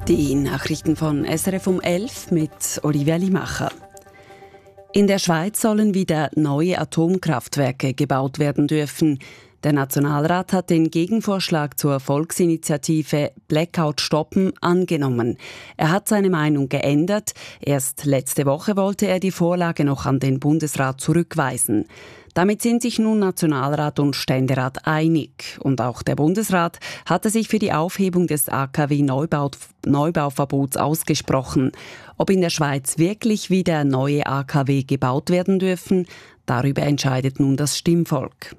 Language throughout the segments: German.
Die Nachrichten von SRF um 11 mit Olivia Limacher. In der Schweiz sollen wieder neue Atomkraftwerke gebaut werden dürfen. Der Nationalrat hat den Gegenvorschlag zur Volksinitiative Blackout stoppen angenommen. Er hat seine Meinung geändert. Erst letzte Woche wollte er die Vorlage noch an den Bundesrat zurückweisen. Damit sind sich nun Nationalrat und Ständerat einig. Und auch der Bundesrat hatte sich für die Aufhebung des AKW-Neubauverbots ausgesprochen. Ob in der Schweiz wirklich wieder neue AKW gebaut werden dürfen, darüber entscheidet nun das Stimmvolk.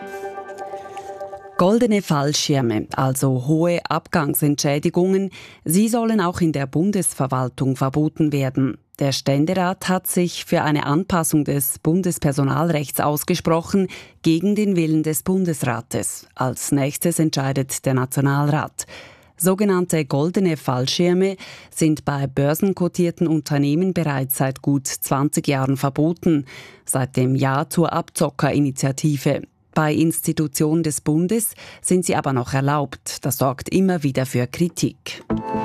Goldene Fallschirme, also hohe Abgangsentschädigungen, sie sollen auch in der Bundesverwaltung verboten werden. Der Ständerat hat sich für eine Anpassung des Bundespersonalrechts ausgesprochen, gegen den Willen des Bundesrates. Als nächstes entscheidet der Nationalrat. Sogenannte goldene Fallschirme sind bei börsenkotierten Unternehmen bereits seit gut 20 Jahren verboten, seit dem Ja zur Abzockerinitiative. Bei Institutionen des Bundes sind sie aber noch erlaubt. Das sorgt immer wieder für Kritik.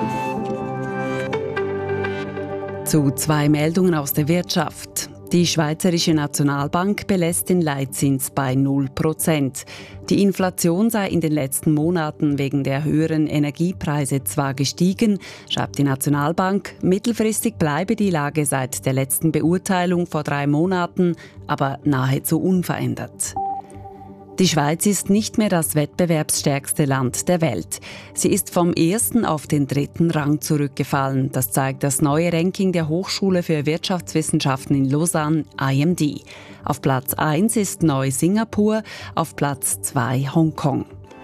Zu 2 Meldungen aus der Wirtschaft. Die Schweizerische Nationalbank belässt den Leitzins bei 0%. Die Inflation sei in den letzten Monaten wegen der höheren Energiepreise zwar gestiegen, schreibt die Nationalbank, mittelfristig bleibe die Lage seit der letzten Beurteilung vor 3 Monaten aber nahezu unverändert. Die Schweiz ist nicht mehr das wettbewerbsstärkste Land der Welt. Sie ist vom 1. auf den 3. Rang zurückgefallen. Das zeigt das neue Ranking der Hochschule für Wirtschaftswissenschaften in Lausanne, IMD. Auf Platz 1 ist Neu-Singapur, auf Platz 2 Hongkong.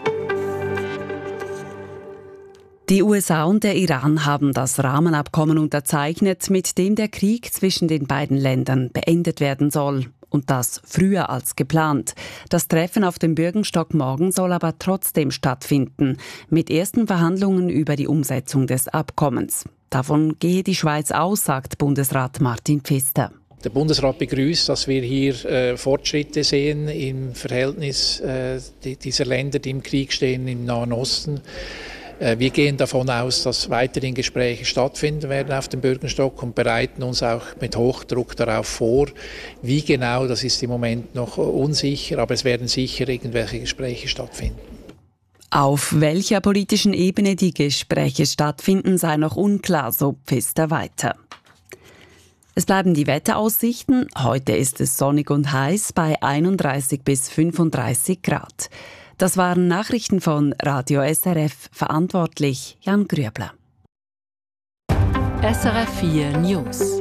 Die USA und der Iran haben das Rahmenabkommen unterzeichnet, mit dem der Krieg zwischen den beiden Ländern beendet werden soll. Und das früher als geplant. Das Treffen auf dem Bürgenstock morgen soll aber trotzdem stattfinden, mit ersten Verhandlungen über die Umsetzung des Abkommens. Davon gehe die Schweiz aus, sagt Bundesrat Martin Pfister. Der Bundesrat begrüßt, dass wir hier Fortschritte sehen im Verhältnis dieser Länder, die im Krieg stehen, im Nahen Osten. Wir gehen davon aus, dass weiterhin Gespräche stattfinden werden auf dem Bürgenstock und bereiten uns auch mit Hochdruck darauf vor. Wie genau, das ist im Moment noch unsicher, aber es werden sicher irgendwelche Gespräche stattfinden. Auf welcher politischen Ebene die Gespräche stattfinden, sei noch unklar, so Pfister weiter. Es bleiben die Wetteraussichten. Heute ist es sonnig und heiß bei 31 bis 35 Grad. Das waren Nachrichten von Radio SRF, verantwortlich Jan Grüebler. SRF 4 News.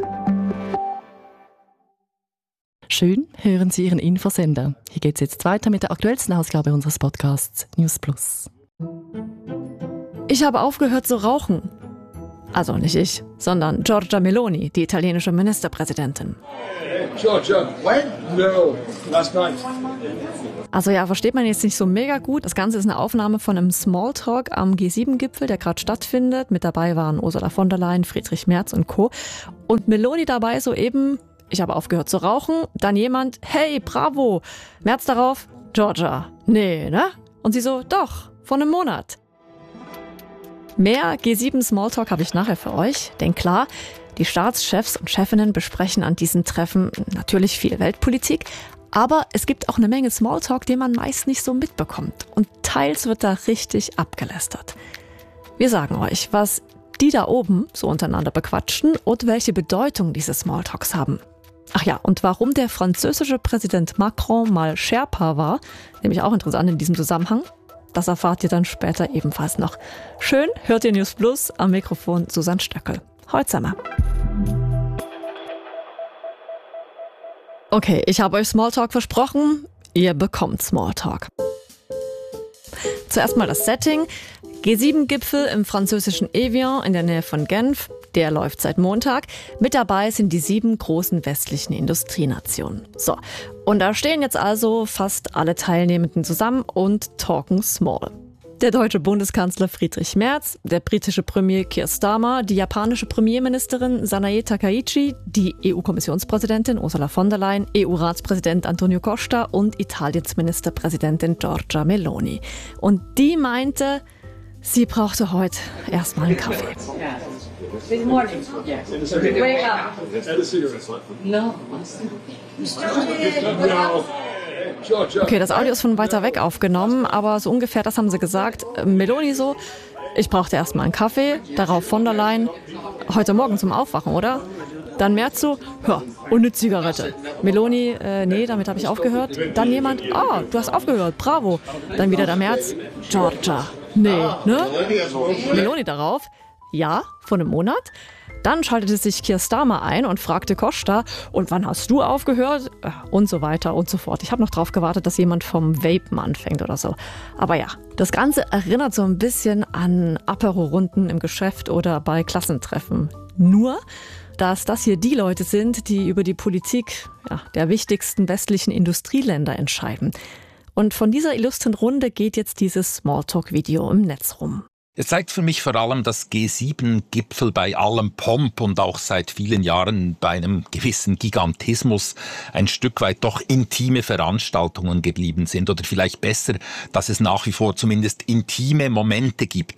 Schön, hören Sie Ihren Infosender. Hier geht es jetzt weiter mit der aktuellsten Ausgabe unseres Podcasts News Plus. Ich habe aufgehört zu rauchen. Also nicht ich, sondern Giorgia Meloni, die italienische Ministerpräsidentin. Giorgia, when? No, last night. Also ja, versteht man jetzt nicht so mega gut. Das Ganze ist eine Aufnahme von einem Smalltalk am G7-Gipfel, der gerade stattfindet. Mit dabei waren Ursula von der Leyen, Friedrich Merz und Co. Und Meloni dabei soeben, ich habe aufgehört zu rauchen. Dann jemand, hey, bravo. Merz darauf, Giorgia, nee, ne? Und sie so, doch, vor einem Monat. Mehr G7-Smalltalk habe ich nachher für euch, denn klar, die Staatschefs und Chefinnen besprechen an diesen Treffen natürlich viel Weltpolitik, aber es gibt auch eine Menge Smalltalk, den man meist nicht so mitbekommt und teils wird da richtig abgelästert. Wir sagen euch, was die da oben so untereinander bequatschen und welche Bedeutung diese Smalltalks haben. Ach ja, und warum der französische Präsident Macron mal Sherpa war, nämlich auch interessant in diesem Zusammenhang, das erfahrt ihr dann später ebenfalls noch. Schön hört ihr News Plus, am Mikrofon Susanne Stöckel. Heute zusammen. Okay, ich habe euch Smalltalk versprochen, ihr bekommt Smalltalk. Zuerst mal das Setting. G7-Gipfel im französischen Evian in der Nähe von Genf. Der läuft seit Montag. Mit dabei sind die 7 großen westlichen Industrienationen. So, und da stehen jetzt also fast alle Teilnehmenden zusammen und talken small. Der deutsche Bundeskanzler Friedrich Merz, der britische Premier Keir Starmer, die japanische Premierministerin Sanae Takaichi, die EU-Kommissionspräsidentin Ursula von der Leyen, EU-Ratspräsident Antonio Costa und Italiens Ministerpräsidentin Giorgia Meloni. Und die meinte, Sie brauchte heute erstmal einen Kaffee. This morning. Wake up. No. Okay, das Audio ist von weiter weg aufgenommen, aber so ungefähr das haben sie gesagt. Meloni so, ich brauchte erstmal einen Kaffee, darauf von der Leyen, heute Morgen zum Aufwachen, oder? Dann Merz so, ja, und eine Zigarette. Meloni, nee, damit habe ich aufgehört. Dann jemand, du hast aufgehört, bravo. Dann wieder der Merz, Giorgia, nee, ne? Meloni darauf, ja, vor einem Monat. Dann schaltete sich Keir Starmer ein und fragte Costa, und wann hast du aufgehört? Und so weiter und so fort. Ich habe noch drauf gewartet, dass jemand vom Vapen anfängt oder so. Aber ja, das Ganze erinnert so ein bisschen an Apero-Runden im Geschäft oder bei Klassentreffen. Nur, dass das hier die Leute sind, die über die Politik der wichtigsten westlichen Industrieländer entscheiden. Und von dieser illustren Runde geht jetzt dieses Smalltalk-Video im Netz rum. Es zeigt für mich vor allem, dass G7-Gipfel bei allem Pomp und auch seit vielen Jahren bei einem gewissen Gigantismus ein Stück weit doch intime Veranstaltungen geblieben sind. Oder vielleicht besser, dass es nach wie vor zumindest intime Momente gibt.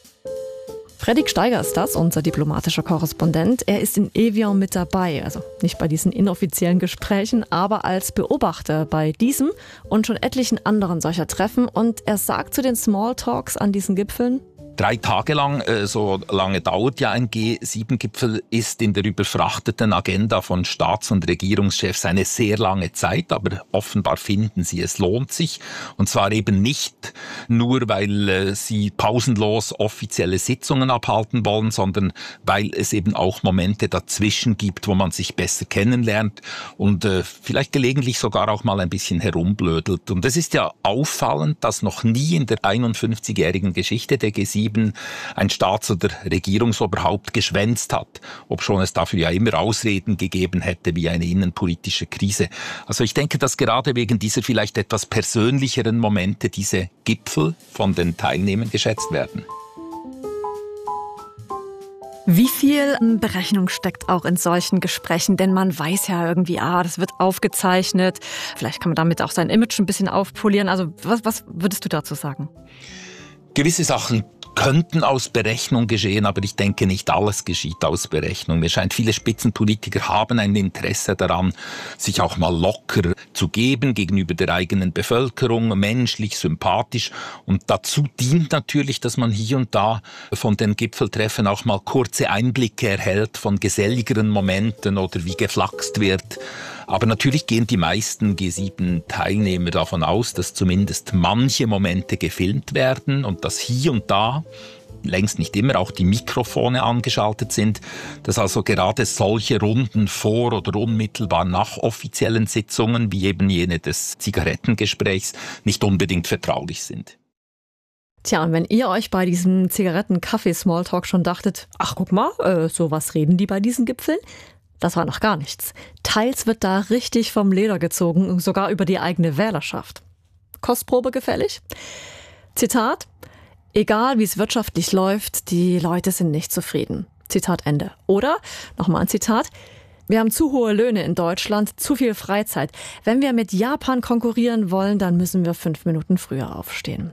Fredrik Steiger ist das, unser diplomatischer Korrespondent. Er ist in Evian mit dabei, also nicht bei diesen inoffiziellen Gesprächen, aber als Beobachter bei diesem und schon etlichen anderen solcher Treffen. Und er sagt zu den Smalltalks an diesen Gipfeln: 3 Tage lang, so lange dauert ja ein G7-Gipfel, ist in der überfrachteten Agenda von Staats- und Regierungschefs eine sehr lange Zeit, aber offenbar finden sie, es lohnt sich. Und zwar eben nicht nur, weil sie pausenlos offizielle Sitzungen abhalten wollen, sondern weil es eben auch Momente dazwischen gibt, wo man sich besser kennenlernt und vielleicht gelegentlich sogar auch mal ein bisschen herumblödelt. Und es ist ja auffallend, dass noch nie in der 51-jährigen Geschichte der G7 ein Staats- oder Regierungsoberhaupt geschwänzt hat, obschon es dafür ja immer Ausreden gegeben hätte, wie eine innenpolitische Krise. Also ich denke, dass gerade wegen dieser vielleicht etwas persönlicheren Momente diese Gipfel von den Teilnehmern geschätzt werden. Wie viel Berechnung steckt auch in solchen Gesprächen? Denn man weiß ja irgendwie, das wird aufgezeichnet. Vielleicht kann man damit auch sein Image ein bisschen aufpolieren. Also was würdest du dazu sagen? Gewisse Sachen könnten aus Berechnung geschehen, aber ich denke, nicht alles geschieht aus Berechnung. Mir scheint, viele Spitzenpolitiker haben ein Interesse daran, sich auch mal locker zu geben gegenüber der eigenen Bevölkerung, menschlich, sympathisch. Und dazu dient natürlich, dass man hier und da von den Gipfeltreffen auch mal kurze Einblicke erhält von geselligeren Momenten oder wie geflaxt wird. Aber natürlich gehen die meisten G7-Teilnehmer davon aus, dass zumindest manche Momente gefilmt werden und dass hier und da, längst nicht immer, auch die Mikrofone angeschaltet sind, dass also gerade solche Runden vor oder unmittelbar nach offiziellen Sitzungen, wie eben jene des Zigarettengesprächs, nicht unbedingt vertraulich sind. Tja, und wenn ihr euch bei diesem Zigaretten-Kaffee-Smalltalk schon dachtet, ach guck mal, so was reden die bei diesen Gipfeln? Das war noch gar nichts. Teils wird da richtig vom Leder gezogen, sogar über die eigene Wählerschaft. Kostprobe gefällig? Zitat: Egal wie es wirtschaftlich läuft, die Leute sind nicht zufrieden. Zitat Ende. Oder, nochmal ein Zitat: Wir haben zu hohe Löhne in Deutschland, zu viel Freizeit. Wenn wir mit Japan konkurrieren wollen, dann müssen wir 5 Minuten früher aufstehen.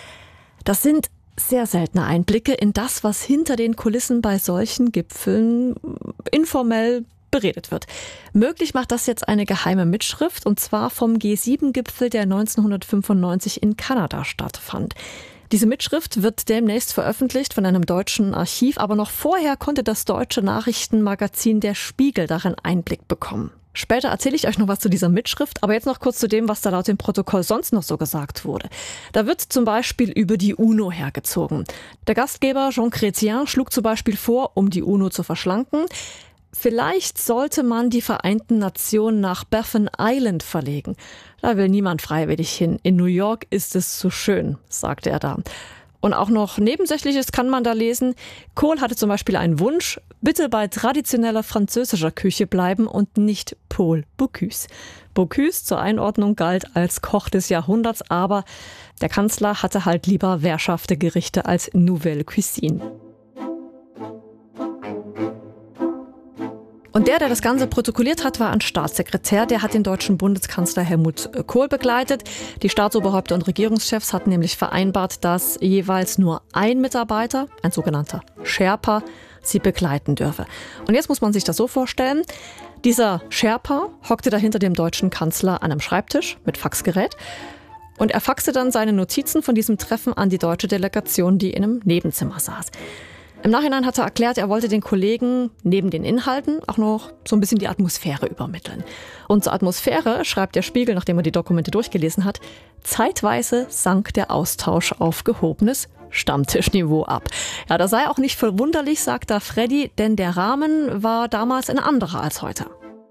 Das sind sehr seltene Einblicke in das, was hinter den Kulissen bei solchen Gipfeln informell beredet wird. Möglich macht das jetzt eine geheime Mitschrift, und zwar vom G7-Gipfel, der 1995 in Kanada stattfand. Diese Mitschrift wird demnächst veröffentlicht von einem deutschen Archiv, aber noch vorher konnte das deutsche Nachrichtenmagazin Der Spiegel darin Einblick bekommen. Später erzähle ich euch noch was zu dieser Mitschrift, aber jetzt noch kurz zu dem, was da laut dem Protokoll sonst noch so gesagt wurde. Da wird zum Beispiel über die UNO hergezogen. Der Gastgeber Jean Chrétien schlug zum Beispiel vor, um die UNO zu verschlanken: Vielleicht sollte man die Vereinten Nationen nach Baffin Island verlegen. Da will niemand freiwillig hin. In New York ist es zu schön, sagte er da. Und auch noch Nebensächliches kann man da lesen. Kohl hatte zum Beispiel einen Wunsch: bitte bei traditioneller französischer Küche bleiben und nicht Paul Bocuse. Bocuse zur Einordnung galt als Koch des Jahrhunderts, aber der Kanzler hatte halt lieber wehrschafte Gerichte als Nouvelle Cuisine. Und der das Ganze protokolliert hat, war ein Staatssekretär. Der hat den deutschen Bundeskanzler Helmut Kohl begleitet. Die Staatsoberhäupter und Regierungschefs hatten nämlich vereinbart, dass jeweils nur ein Mitarbeiter, ein sogenannter Sherpa, sie begleiten dürfe. Und jetzt muss man sich das so vorstellen. Dieser Sherpa hockte da hinter dem deutschen Kanzler an einem Schreibtisch mit Faxgerät. Und er faxte dann seine Notizen von diesem Treffen an die deutsche Delegation, die in einem Nebenzimmer saß. Im Nachhinein hat er erklärt, er wollte den Kollegen neben den Inhalten auch noch so ein bisschen die Atmosphäre übermitteln. Und zur Atmosphäre schreibt der Spiegel, nachdem er die Dokumente durchgelesen hat, zeitweise sank der Austausch auf gehobenes Stammtischniveau ab. Ja, das sei auch nicht verwunderlich, sagt da Freddy, denn der Rahmen war damals ein anderer als heute.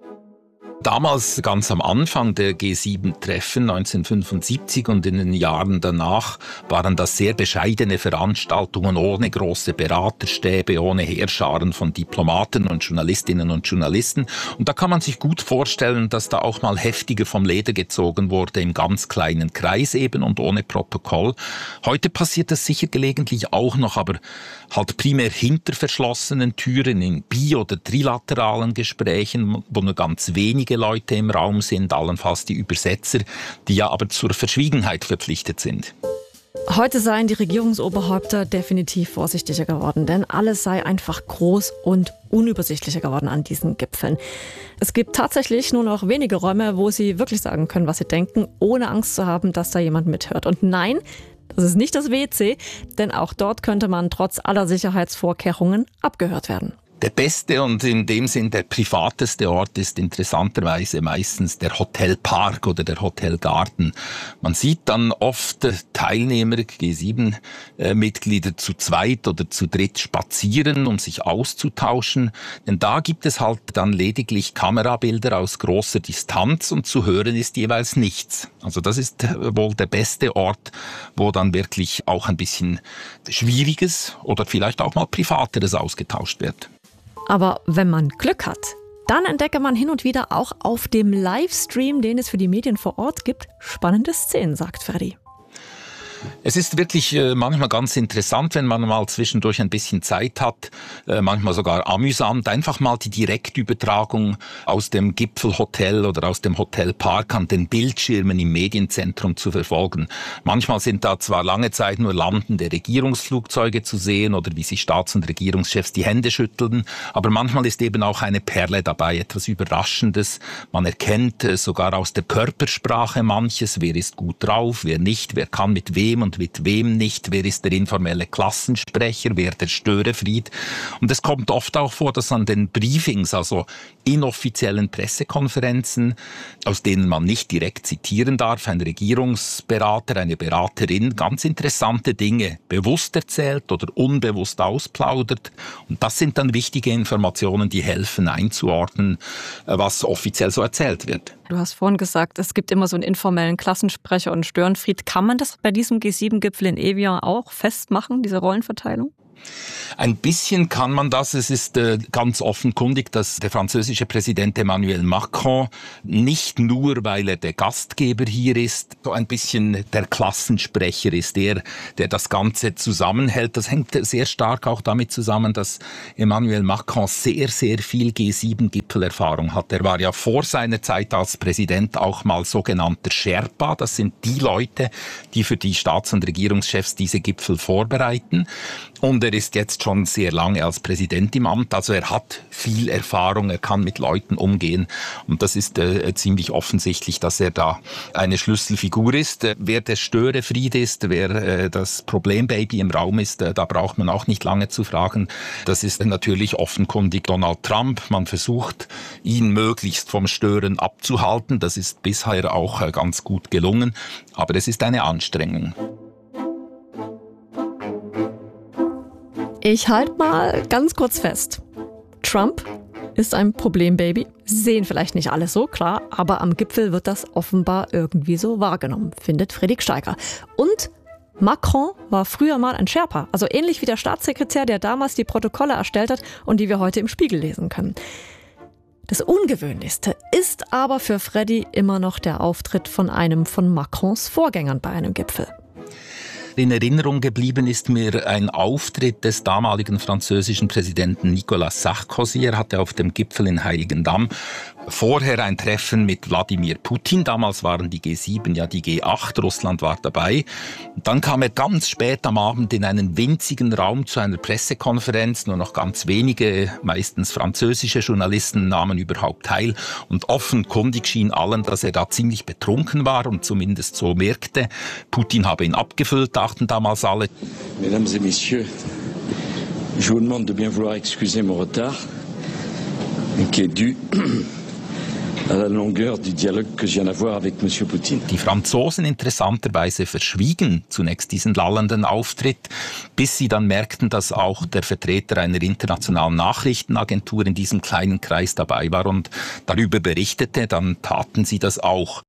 Damals, ganz am Anfang der G7-Treffen 1975 und in den Jahren danach, waren das sehr bescheidene Veranstaltungen ohne große Beraterstäbe, ohne Heerscharen von Diplomaten und Journalistinnen und Journalisten. Und da kann man sich gut vorstellen, dass da auch mal heftiger vom Leder gezogen wurde, im ganz kleinen Kreis eben und ohne Protokoll. Heute passiert das sicher gelegentlich auch noch, aber halt primär hinter verschlossenen Türen in bi- oder trilateralen Gesprächen, wo nur ganz wenige Leute im Raum sind, allenfalls die Übersetzer, die ja aber zur Verschwiegenheit verpflichtet sind. Heute seien die Regierungsoberhäupter definitiv vorsichtiger geworden, denn alles sei einfach groß und unübersichtlicher geworden an diesen Gipfeln. Es gibt tatsächlich nur noch wenige Räume, wo sie wirklich sagen können, was sie denken, ohne Angst zu haben, dass da jemand mithört. Und nein, das ist nicht das WC, denn auch dort könnte man trotz aller Sicherheitsvorkehrungen abgehört werden. Der beste und in dem Sinn der privateste Ort ist interessanterweise meistens der Hotelpark oder der Hotelgarten. Man sieht dann oft Teilnehmer, G7-Mitglieder zu zweit oder zu dritt spazieren, um sich auszutauschen. Denn da gibt es halt dann lediglich Kamerabilder aus großer Distanz und zu hören ist jeweils nichts. Also das ist wohl der beste Ort, wo dann wirklich auch ein bisschen Schwieriges oder vielleicht auch mal Privateres ausgetauscht wird. Aber wenn man Glück hat, dann entdecke man hin und wieder auch auf dem Livestream, den es für die Medien vor Ort gibt, spannende Szenen, sagt Freddy. Es ist wirklich manchmal ganz interessant, wenn man mal zwischendurch ein bisschen Zeit hat, manchmal sogar amüsant, einfach mal die Direktübertragung aus dem Gipfelhotel oder aus dem Hotelpark an den Bildschirmen im Medienzentrum zu verfolgen. Manchmal sind da zwar lange Zeit nur landende Regierungsflugzeuge zu sehen oder wie sich Staats- und Regierungschefs die Hände schütteln, aber manchmal ist eben auch eine Perle dabei, etwas Überraschendes. Man erkennt sogar aus der Körpersprache manches, wer ist gut drauf, wer nicht, wer kann mit wem und mit wem nicht, wer ist der informelle Klassensprecher, wer der Störenfried. Und es kommt oft auch vor, dass an den Briefings, also inoffiziellen Pressekonferenzen, aus denen man nicht direkt zitieren darf, ein Regierungsberater, eine Beraterin ganz interessante Dinge bewusst erzählt oder unbewusst ausplaudert. Und das sind dann wichtige Informationen, die helfen einzuordnen, was offiziell so erzählt wird. Du hast vorhin gesagt, es gibt immer so einen informellen Klassensprecher und Störenfried. Kann man das bei diesem G7-Gipfel in Evian auch festmachen, diese Rollenverteilung? Ein bisschen kann man das. Es ist ganz offenkundig, dass der französische Präsident Emmanuel Macron nicht nur, weil er der Gastgeber hier ist, so ein bisschen der Klassensprecher ist, der das Ganze zusammenhält. Das hängt sehr stark auch damit zusammen, dass Emmanuel Macron sehr, sehr viel G7-Gipfelerfahrung hat. Er war ja vor seiner Zeit als Präsident auch mal sogenannter Sherpa. Das sind die Leute, die für die Staats- und Regierungschefs diese Gipfel vorbereiten. Und er ist jetzt schon sehr lange als Präsident im Amt, also er hat viel Erfahrung, er kann mit Leuten umgehen und das ist ziemlich offensichtlich, dass er da eine Schlüsselfigur ist. Wer der Störenfried ist, wer das Problembaby im Raum ist, da braucht man auch nicht lange zu fragen. Das ist natürlich offenkundig Donald Trump. Man versucht, ihn möglichst vom Stören abzuhalten. Das ist bisher auch ganz gut gelungen, aber es ist eine Anstrengung. Ich halte mal ganz kurz fest. Trump ist ein Problembaby. Sehen vielleicht nicht alle so, klar, aber am Gipfel wird das offenbar irgendwie so wahrgenommen, findet Fredrik Steiger. Und Macron war früher mal ein Sherpa, also ähnlich wie der Staatssekretär, der damals die Protokolle erstellt hat und die wir heute im Spiegel lesen können. Das Ungewöhnlichste ist aber für Freddy immer noch der Auftritt von einem von Macrons Vorgängern bei einem Gipfel. In Erinnerung geblieben ist mir ein Auftritt des damaligen französischen Präsidenten Nicolas Sarkozy. Er hatte auf dem Gipfel in Heiligendamm vorher ein Treffen mit Wladimir Putin. Damals waren die G7 ja die G8, Russland war dabei. Dann kam er ganz spät am Abend in einen winzigen Raum zu einer Pressekonferenz. Nur noch ganz wenige, meistens französische Journalisten nahmen überhaupt teil. Und offenkundig schien allen, dass er da ziemlich betrunken war und zumindest so wirkte. Putin habe ihn abgefüllt, dachten damals alle. Mesdames et Messieurs, je vous demande de bien vouloir excuser mon retard, qui est dû à la longueur du dialogue que je viens d'avoir avec Monsieur Putin. Die Franzosen interessanterweise verschwiegen zunächst diesen lallenden Auftritt, bis sie dann merkten, dass auch der Vertreter einer internationalen Nachrichtenagentur in diesem kleinen Kreis dabei war und darüber berichtete, dann taten sie das auch.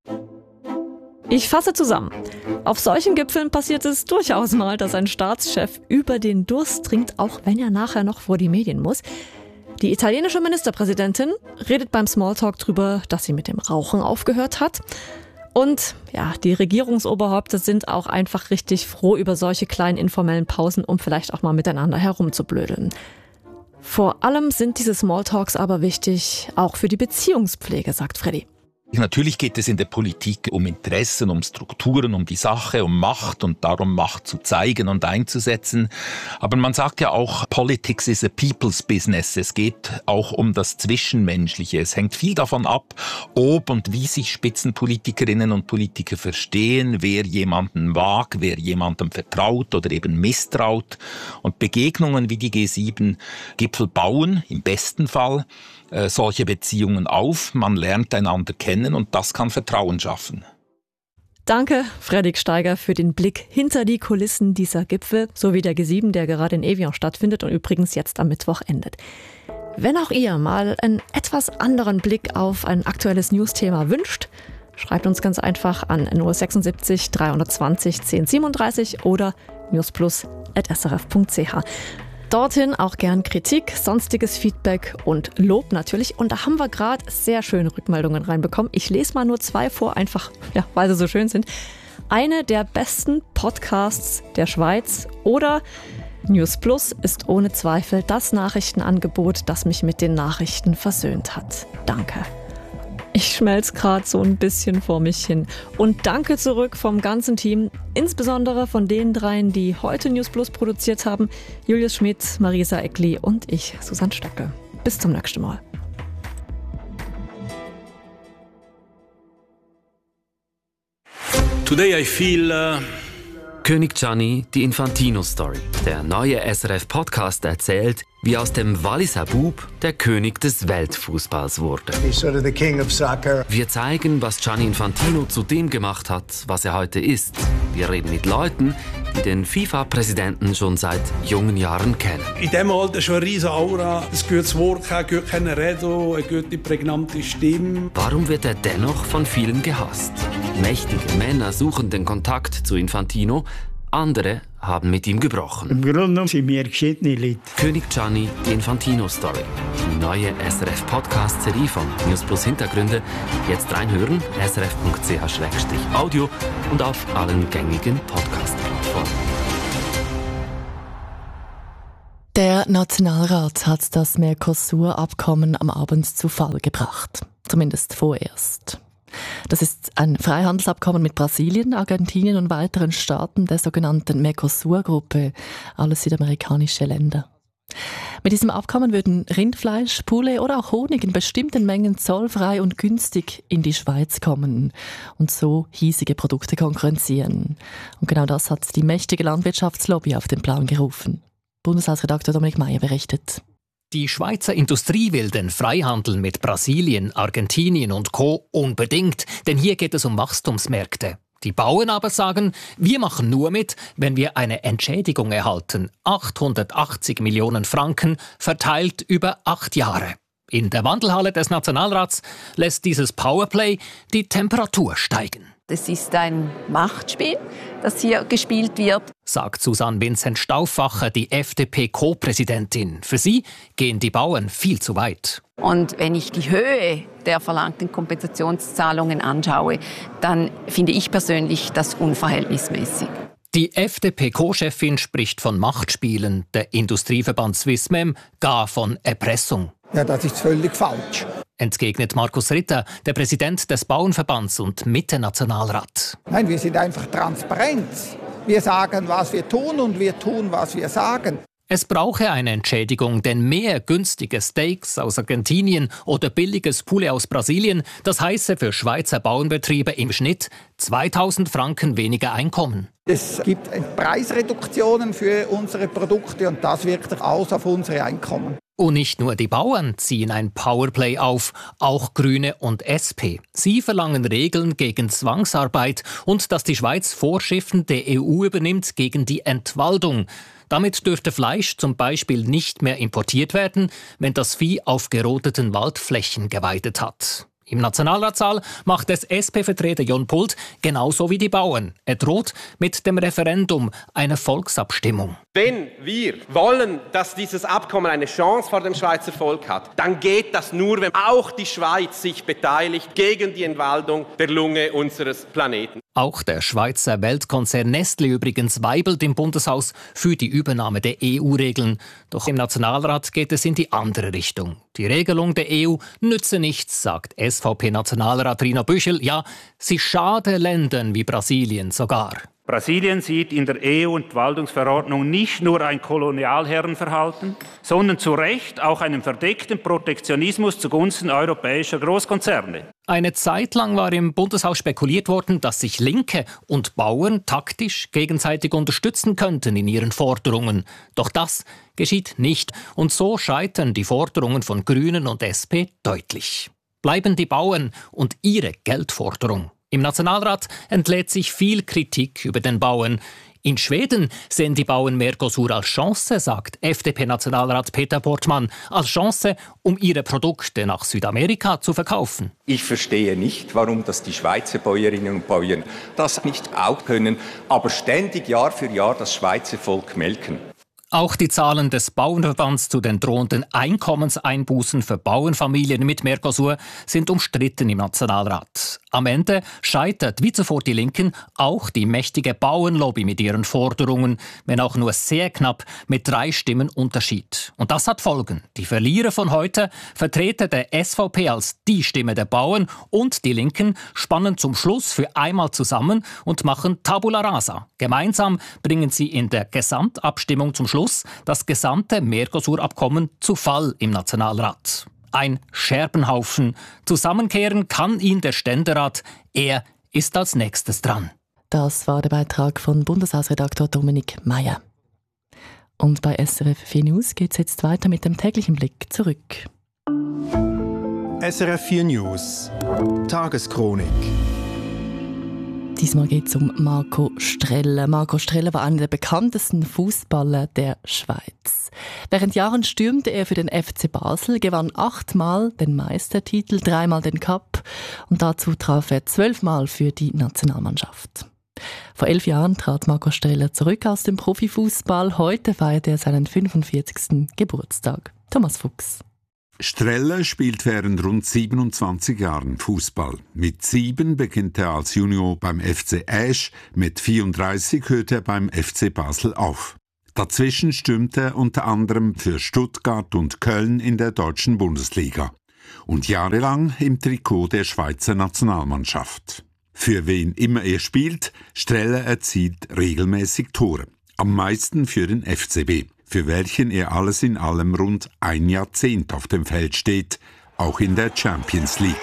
Ich fasse zusammen. Auf solchen Gipfeln passiert es durchaus mal, dass ein Staatschef über den Durst trinkt, auch wenn er nachher noch vor die Medien muss. Die italienische Ministerpräsidentin redet beim Smalltalk drüber, dass sie mit dem Rauchen aufgehört hat. Und ja, die Regierungsoberhäupter sind auch einfach richtig froh über solche kleinen informellen Pausen, um vielleicht auch mal miteinander herumzublödeln. Vor allem sind diese Smalltalks aber wichtig, auch für die Beziehungspflege, sagt Freddy. Natürlich geht es in der Politik um Interessen, um Strukturen, um die Sache, um Macht und darum Macht zu zeigen und einzusetzen. Aber man sagt ja auch, Politics is a people's business. Es geht auch um das Zwischenmenschliche. Es hängt viel davon ab, ob und wie sich Spitzenpolitikerinnen und Politiker verstehen, wer jemanden mag, wer jemandem vertraut oder eben misstraut. Und Begegnungen wie die G7-Gipfel bauen, im besten Fall, solche Beziehungen auf. Man lernt einander kennen und das kann Vertrauen schaffen. Danke, Fredrik Steiger, für den Blick hinter die Kulissen dieser Gipfel, sowie der G7, der gerade in Evian stattfindet und übrigens jetzt am Mittwoch endet. Wenn auch ihr mal einen etwas anderen Blick auf ein aktuelles News-Thema wünscht, schreibt uns ganz einfach an 076 320 1037 oder newsplus@srf.ch. Dorthin auch gern Kritik, sonstiges Feedback und Lob natürlich. Und da haben wir gerade sehr schöne Rückmeldungen reinbekommen. Ich lese mal nur 2 vor, einfach weil sie so schön sind. Eine der besten Podcasts der Schweiz oder News Plus ist ohne Zweifel das Nachrichtenangebot, das mich mit den Nachrichten versöhnt hat. Danke. Ich schmelze gerade so ein bisschen vor mich hin. Und danke zurück vom ganzen Team, insbesondere von den 3, die heute News Plus produziert haben. Julius Schmidt, Marisa Eckli und ich, Susanne Stöcke. Bis zum nächsten Mal. Today I feel König Gianni, die Infantino-Story. Der neue SRF-Podcast erzählt, wie aus dem Walliser Bub der König des Weltfußballs wurde. He's sort of the king of soccer. Wir zeigen, was Gianni Infantino zu dem gemacht hat, was er heute ist. Wir reden mit Leuten, die den FIFA-Präsidenten schon seit jungen Jahren kennen. in diesem Alter schon eine riesige Aura, ein gutes Wort, ein gutes Reden, eine gute, prägnante Stimme. Warum wird er dennoch von vielen gehasst? Mächtige Männer suchen den Kontakt zu Infantino, andere haben mit ihm gebrochen. Im Grunde genommen sind wir geschiedene Leute. König Gianni, die Infantino-Story. Die neue SRF-Podcast-Serie von News Plus Hintergründe. Jetzt reinhören, srf.ch/audio und auf allen gängigen Podcast-Plattformen. Der Nationalrat hat das Mercosur-Abkommen am Abend zu Fall gebracht. Zumindest vorerst. Das ist ein Freihandelsabkommen mit Brasilien, Argentinien und weiteren Staaten der sogenannten Mercosur-Gruppe, alles südamerikanische Länder. Mit diesem Abkommen würden Rindfleisch, Poulet oder auch Honig in bestimmten Mengen zollfrei und günstig in die Schweiz kommen und so hiesige Produkte konkurrenzieren. Und genau das hat die mächtige Landwirtschaftslobby auf den Plan gerufen. Bundeshausredakteur Dominik Meyer berichtet. Die Schweizer Industrie will den Freihandel mit Brasilien, Argentinien und Co. unbedingt, denn hier geht es um Wachstumsmärkte. Die Bauern aber sagen, wir machen nur mit, wenn wir eine Entschädigung erhalten. 880 Millionen Franken, verteilt über 8 Jahre. In der Wandelhalle des Nationalrats lässt dieses Powerplay die Temperatur steigen. Das ist ein Machtspiel, das hier gespielt wird, sagt Susanne Vincent-Stauffacher, die FDP-Co-Präsidentin. Für sie gehen die Bauern viel zu weit. Und wenn ich die Höhe der verlangten Kompensationszahlungen anschaue, dann finde ich persönlich das unverhältnismäßig. Die FDP-Co-Chefin spricht von Machtspielen, der Industrieverband Swissmem gar von Erpressung. Ja, das ist völlig falsch. Entgegnet Markus Ritter, der Präsident des Bauernverbands und Mitte-Nationalrat. Nein, wir sind einfach transparent. Wir sagen, was wir tun und wir tun, was wir sagen. Es brauche eine Entschädigung, denn mehr günstige Steaks aus Argentinien oder billiges Poulet aus Brasilien, das heiße für Schweizer Bauernbetriebe im Schnitt 2.000 Franken weniger Einkommen. Es gibt Preisreduktionen für unsere Produkte und das wirkt sich aus auf unsere Einkommen. Und nicht nur die Bauern ziehen ein Powerplay auf, auch Grüne und SP. Sie verlangen Regeln gegen Zwangsarbeit und dass die Schweiz Vorschriften der EU übernimmt gegen die Entwaldung. Damit dürfte Fleisch zum Beispiel nicht mehr importiert werden, wenn das Vieh auf gerodeten Waldflächen geweidet hat. Im Nationalratssaal macht es SP-Vertreter John Pult genauso wie die Bauern. Er droht mit dem Referendum, einer Volksabstimmung. Wenn wir wollen, dass dieses Abkommen eine Chance vor dem Schweizer Volk hat, dann geht das nur, wenn auch die Schweiz sich beteiligt gegen die Entwaldung der Lunge unseres Planeten. Auch der Schweizer Weltkonzern Nestlé übrigens weibelt im Bundeshaus für die Übernahme der EU-Regeln. Doch im Nationalrat geht es in die andere Richtung. Die Regelung der EU nütze nichts, sagt SVP-Nationalrat Rino Büchel. Ja, sie schade Ländern wie Brasilien sogar. Brasilien sieht in der EU-Entwaldungsverordnung nicht nur ein Kolonialherrenverhalten, sondern zu Recht auch einen verdeckten Protektionismus zugunsten europäischer Großkonzerne. Eine Zeit lang war im Bundeshaus spekuliert worden, dass sich Linke und Bauern taktisch gegenseitig unterstützen könnten in ihren Forderungen. Doch das geschieht nicht. Und so scheitern die Forderungen von Grünen und SP deutlich. Bleiben die Bauern und ihre Geldforderung. Im Nationalrat entlädt sich viel Kritik über den Bauern. In Schweden sehen die Bauern Mercosur als Chance, sagt FDP-Nationalrat Peter Portmann, als Chance, um ihre Produkte nach Südamerika zu verkaufen. Ich verstehe nicht, warum das die Schweizer Bäuerinnen und Bauern das nicht auch können, aber ständig Jahr für Jahr das Schweizer Volk melken. Auch die Zahlen des Bauernverbands zu den drohenden Einkommenseinbußen für Bauernfamilien mit Mercosur sind umstritten im Nationalrat. Am Ende scheitert wie zuvor die Linken auch die mächtige Bauernlobby mit ihren Forderungen, wenn auch nur sehr knapp mit 3 Stimmen Unterschied. Und das hat Folgen. Die Verlierer von heute, Vertreter der SVP als die Stimme der Bauern und die Linken, spannen zum Schluss für einmal zusammen und machen Tabula Rasa. Gemeinsam bringen sie in der Gesamtabstimmung zum Schluss das gesamte Mercosur-Abkommen zu Fall im Nationalrat. Ein Scherbenhaufen. Zusammenkehren kann ihn der Ständerat. Er ist als nächstes dran. Das war der Beitrag von Bundeshausredaktor Dominik Meyer. Und bei SRF 4 News geht es jetzt weiter mit dem täglichen Blick zurück. SRF 4 News Tageschronik. Diesmal geht es um Marco Streller. Marco Streller war einer der bekanntesten Fußballer der Schweiz. Während Jahren stürmte er für den FC Basel, gewann 8-mal den Meistertitel, 3-mal den Cup und dazu traf er 12-mal für die Nationalmannschaft. Vor 11 Jahren trat Marco Streller zurück aus dem Profifußball. Heute feiert er seinen 45. Geburtstag. Thomas Fuchs. Streller spielt während rund 27 Jahren Fußball. Mit 7 beginnt er als Junior beim FC Asch, mit 34 hört er beim FC Basel auf. Dazwischen stürmt er unter anderem für Stuttgart und Köln in der deutschen Bundesliga und jahrelang im Trikot der Schweizer Nationalmannschaft. Für wen immer er spielt, Streller erzielt regelmäßig Tore, am meisten für den FCB, für welchen er alles in allem rund ein Jahrzehnt auf dem Feld steht, auch in der Champions League.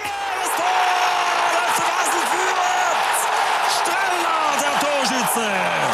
Streller, der Torschütze!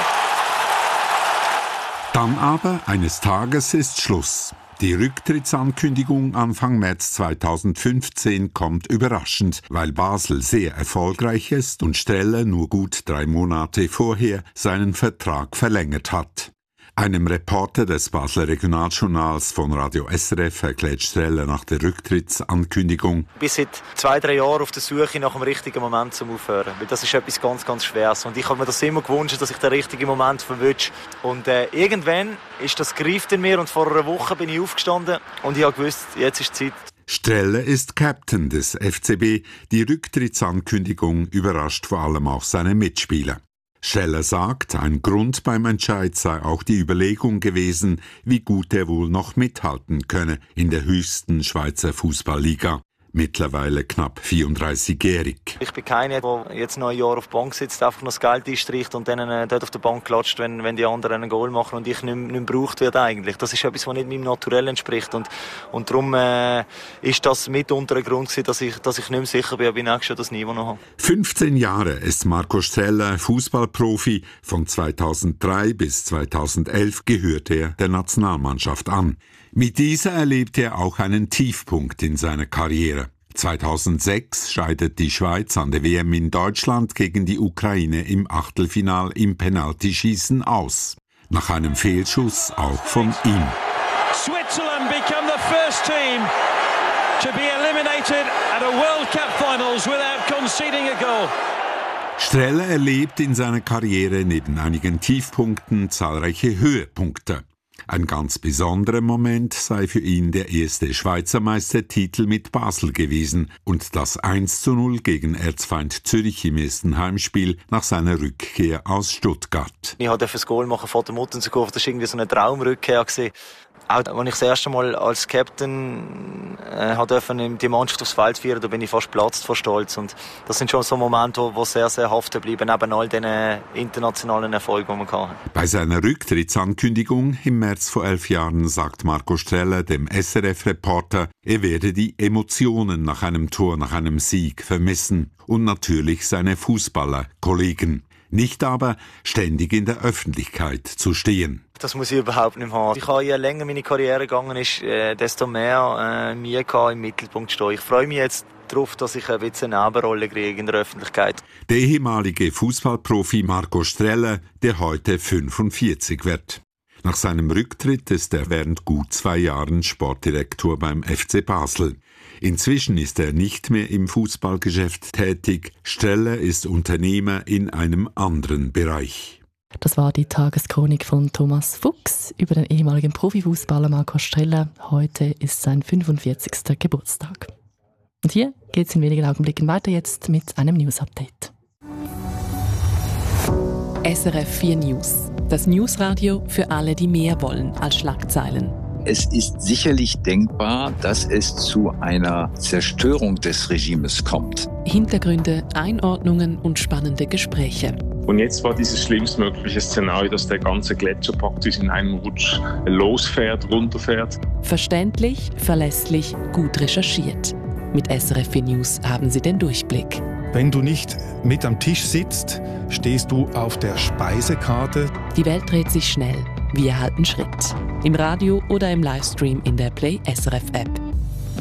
Dann aber, eines Tages ist Schluss. Die Rücktrittsankündigung Anfang März 2015 kommt überraschend, weil Basel sehr erfolgreich ist und Streller nur gut 3 Monate vorher seinen Vertrag verlängert hat. Einem Reporter des Basler Regionaljournals von Radio SRF erklärt Streller nach der Rücktrittsankündigung: Ich bin seit 2-3 Jahren auf der Suche nach dem richtigen Moment zum Aufhören. Weil das ist etwas ganz, ganz Schweres. Und ich habe mir das immer gewünscht, dass ich den richtigen Moment verwünsche. Und irgendwann ist das gereift in mir und vor einer Woche bin ich aufgestanden und ich habe gewusst, jetzt ist Zeit. Streller ist Captain des FCB. Die Rücktrittsankündigung überrascht vor allem auch seine Mitspieler. Streller sagt, ein Grund beim Entscheid sei auch die Überlegung gewesen, wie gut er wohl noch mithalten könne in der höchsten Schweizer Fußballliga. Mittlerweile knapp 34-jährig. Ich bin keiner, der jetzt noch ein Jahr auf der Bank sitzt, einfach noch das Geld einstreicht und dann dort auf der Bank klatscht, wenn die anderen ein Goal machen und ich nicht mehr gebraucht werde eigentlich. Das ist etwas, was nicht meinem Naturell entspricht. Und darum ist das mitunter ein Grund gewesen, dass ich nicht mehr sicher bin, ob ich nächstes Jahr das Niveau noch habe. 15 Jahre ist Marco Streller Fußballprofi. Von 2003 bis 2011 gehörte er der Nationalmannschaft an. Mit dieser erlebte er auch einen Tiefpunkt in seiner Karriere. 2006 scheidet die Schweiz an der WM in Deutschland gegen die Ukraine im Achtelfinal im Penaltyschießen aus. Nach einem Fehlschuss auch von ihm. Switzerland become the first team to be eliminated at a World Cup Finals without conceding a goal. Streller erlebt in seiner Karriere neben einigen Tiefpunkten zahlreiche Höhepunkte. Ein ganz besonderer Moment sei für ihn der erste Schweizer Meistertitel mit Basel gewesen und das 1:0 gegen Erzfeind Zürich im ersten Heimspiel nach seiner Rückkehr aus Stuttgart. Ich durfte das Goal machen vor der Mutternskurve. Das war irgendwie so eine Traumrückkehr. Auch als ich das erste Mal als Captain durfte die Mannschaft aufs Feld führen, da bin ich fast geplatzt vor Stolz. Und das sind schon so Momente, die sehr, sehr haften bleiben, neben all den internationalen Erfolgen, die wir hatten. Bei seiner Rücktrittsankündigung im März vor 11 Jahren sagt Marco Streller dem SRF-Reporter, er werde die Emotionen nach einem Tor, nach einem Sieg vermissen und natürlich seine Fußballerkollegen. Nicht aber ständig in der Öffentlichkeit zu stehen. Das muss ich überhaupt nicht haben. Je länger meine Karriere gegangen ist, desto mehr mir im Mittelpunkt stehen. Ich freue mich jetzt darauf, dass ich ein bisschen eine Nebenrolle kriege in der Öffentlichkeit. Der ehemalige Fußballprofi Marco Streller, der heute 45 wird. Nach seinem Rücktritt ist er während gut 2 Jahren Sportdirektor beim FC Basel. Inzwischen ist er nicht mehr im Fußballgeschäft tätig. Streller ist Unternehmer in einem anderen Bereich. Das war die Tageschronik von Thomas Fuchs über den ehemaligen Profifußballer Marco Streller. Heute ist sein 45. Geburtstag. Und hier geht es in wenigen Augenblicken weiter jetzt mit einem News-Update. SRF 4 News. Das Newsradio für alle, die mehr wollen als Schlagzeilen. Es ist sicherlich denkbar, dass es zu einer Zerstörung des Regimes kommt. Hintergründe, Einordnungen und spannende Gespräche. Und jetzt war dieses schlimmstmögliche Szenario, dass der ganze Gletscher praktisch in einem Rutsch losfährt, runterfährt. Verständlich, verlässlich, gut recherchiert. Mit SRF 4 News haben Sie den Durchblick. Wenn du nicht mit am Tisch sitzt, stehst du auf der Speisekarte. Die Welt dreht sich schnell. Wir halten Schritt. Im Radio oder im Livestream in der Play SRF App.